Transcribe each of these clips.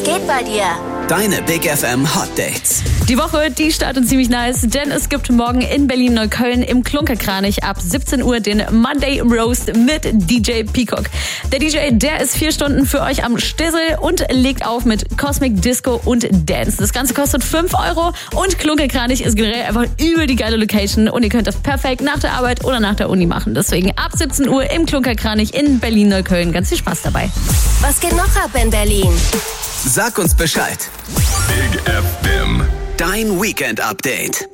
geht bei dir? Deine Big FM Hot Dates. Die Woche, die startet ziemlich nice, denn es gibt morgen in Berlin-Neukölln im Klunkerkranich ab 17 Uhr den Monday Roast mit DJ Peacock. Der DJ, der ist 4 Stunden für euch am Stissel und legt auf mit Cosmic Disco und Dance. Das Ganze kostet 5 € und Klunkerkranich ist generell einfach übel die geile Location und ihr könnt das perfekt nach der Arbeit oder nach der Uni machen. Deswegen ab 17 Uhr im Klunkerkranich in Berlin-Neukölln. Ganz viel Spaß dabei. Was geht noch ab in Berlin? Sag uns Bescheid. Big FM. Dein Weekend-Update.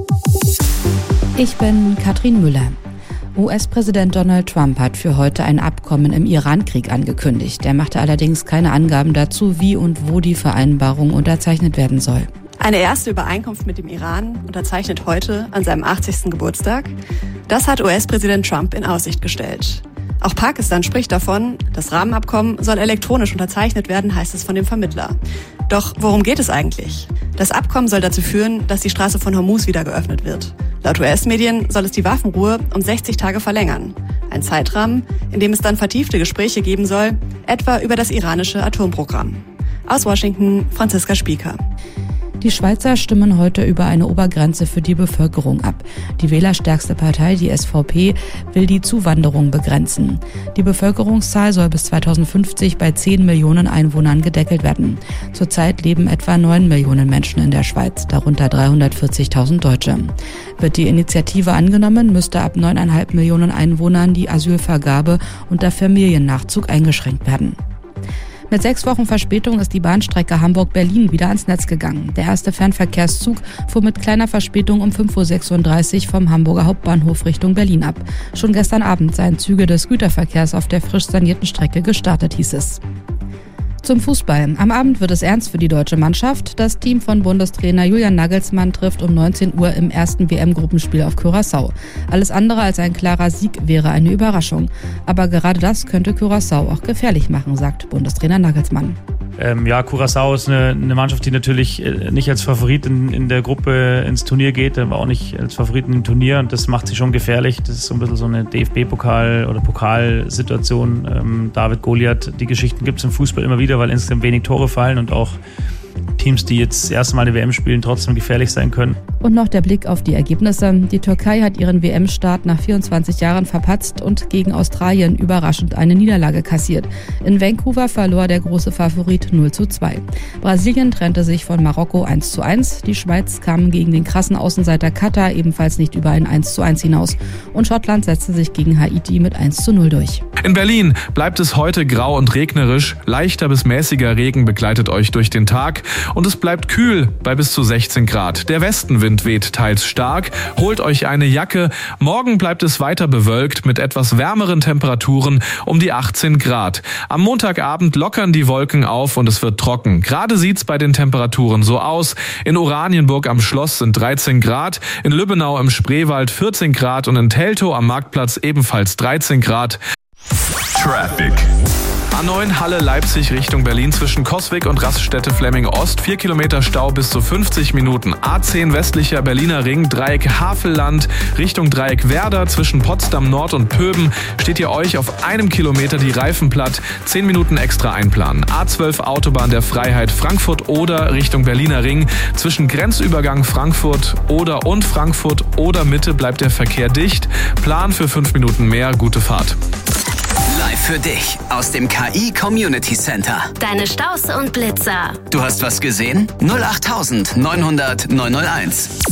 Ich bin Katrin Müller. US-Präsident Donald Trump hat für heute ein Abkommen im Iran-Krieg angekündigt. Er machte allerdings keine Angaben dazu, wie und wo die Vereinbarung unterzeichnet werden soll. Eine erste Übereinkunft mit dem Iran unterzeichnet heute an seinem 80. Geburtstag. Das hat US-Präsident Trump in Aussicht gestellt. Auch Pakistan spricht davon, das Rahmenabkommen soll elektronisch unterzeichnet werden, heißt es von dem Vermittler. Doch worum geht es eigentlich? Das Abkommen soll dazu führen, dass die Straße von Hormuz wieder geöffnet wird. Laut US-Medien soll es die Waffenruhe um 60 Tage verlängern. Ein Zeitrahmen, in dem es dann vertiefte Gespräche geben soll, etwa über das iranische Atomprogramm. Aus Washington, Franziska Spieker. Die Schweizer stimmen heute über eine Obergrenze für die Bevölkerung ab. Die wählerstärkste Partei, die SVP, will die Zuwanderung begrenzen. Die Bevölkerungszahl soll bis 2050 bei 10 Millionen Einwohnern gedeckelt werden. Zurzeit leben etwa 9 Millionen Menschen in der Schweiz, darunter 340.000 Deutsche. Wird die Initiative angenommen, müsste ab 9,5 Millionen Einwohnern die Asylvergabe unter Familiennachzug eingeschränkt werden. Mit 6 Wochen Verspätung ist die Bahnstrecke Hamburg-Berlin wieder ans Netz gegangen. Der erste Fernverkehrszug fuhr mit kleiner Verspätung um 5:36 Uhr vom Hamburger Hauptbahnhof Richtung Berlin ab. Schon gestern Abend seien Züge des Güterverkehrs auf der frisch sanierten Strecke gestartet, hieß es. Zum Fußball. Am Abend wird es ernst für die deutsche Mannschaft. Das Team von Bundestrainer Julian Nagelsmann trifft um 19 Uhr im ersten WM-Gruppenspiel auf Curaçao. Alles andere als ein klarer Sieg wäre eine Überraschung. Aber gerade das könnte Curaçao auch gefährlich machen, sagt Bundestrainer Nagelsmann. Curaçao ist eine Mannschaft, die natürlich nicht als Favorit in der Gruppe ins Turnier geht, aber auch nicht als Favoriten im Turnier und das macht sie schon gefährlich. Das ist so ein bisschen so eine DFB-Pokal- oder Pokalsituation. David Goliath, die Geschichten gibt es im Fußball immer wieder, weil insgesamt wenig Tore fallen und auch Teams, die jetzt das erste Mal eine WM spielen, trotzdem gefährlich sein können. Und noch der Blick auf die Ergebnisse. Die Türkei hat ihren WM-Start nach 24 Jahren verpatzt und gegen Australien überraschend eine Niederlage kassiert. In Vancouver verlor der große Favorit 0:2. Brasilien trennte sich von Marokko 1:1. Die Schweiz kam gegen den krassen Außenseiter Katar ebenfalls nicht über ein 1:1 hinaus. Und Schottland setzte sich gegen Haiti mit 1:0 durch. In Berlin bleibt es heute grau und regnerisch. Leichter bis mäßiger Regen begleitet euch durch den Tag. Und es bleibt kühl bei bis zu 16 Grad. Der Westenwind weht teils stark. Holt euch eine Jacke. Morgen bleibt es weiter bewölkt mit etwas wärmeren Temperaturen um die 18 Grad. Am Montagabend lockern die Wolken auf und es wird trocken. Gerade sieht's bei den Temperaturen so aus. In Oranienburg am Schloss sind 13 Grad, in Lübbenau im Spreewald 14 Grad und in Teltow am Marktplatz ebenfalls 13 Grad. Traffic. A9 Halle-Leipzig Richtung Berlin zwischen Coswig und Raststätte Flemming-Ost. 4 Kilometer Stau bis zu 50 Minuten. A10 westlicher Berliner Ring, Dreieck Havelland Richtung Dreieck Werder. Zwischen Potsdam Nord und Pöben steht ihr euch auf 1 Kilometer die Reifen platt. 10 Minuten extra einplanen. A12 Autobahn der Freiheit Frankfurt-Oder Richtung Berliner Ring. Zwischen Grenzübergang Frankfurt-Oder und Frankfurt-Oder Mitte bleibt der Verkehr dicht. Plan für 5 Minuten mehr. Gute Fahrt. Live für dich aus dem KI Community Center. Deine Staus und Blitzer. Du hast was gesehen? 08900 901.